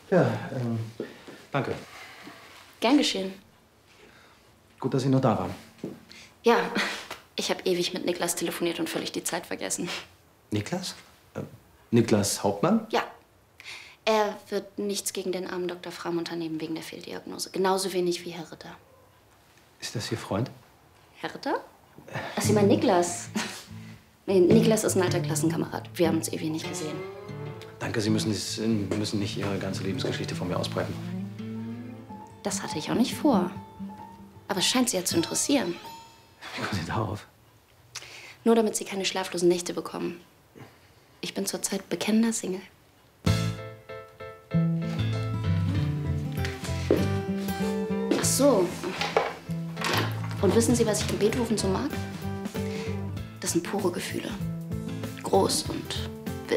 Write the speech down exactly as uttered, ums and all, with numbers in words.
Ja, ähm, danke. Gern geschehen. Gut, dass Sie noch da waren. Ja, ich habe ewig mit Niklas telefoniert und völlig die Zeit vergessen. Niklas? Äh, Niklas Hauptmann? Ja. Er wird nichts gegen den armen Doktor Fram unternehmen wegen der Fehldiagnose. Genauso wenig wie Herr Ritter. Ist das Ihr Freund? Herr Ritter? Ach, Sie meinen Niklas? Nee, Niklas ist ein alter Klassenkamerad. Wir haben uns ewig nicht gesehen. Danke, Sie müssen, es- müssen nicht Ihre ganze Lebensgeschichte von mir ausbreiten. Das hatte ich auch nicht vor. Aber es scheint Sie ja zu interessieren. Wie kommen Sie darauf? Nur damit Sie keine schlaflosen Nächte bekommen. Ich bin zurzeit bekennender Single. Ach so. Und wissen Sie, was ich an Beethoven so mag? Das sind pure Gefühle. Groß und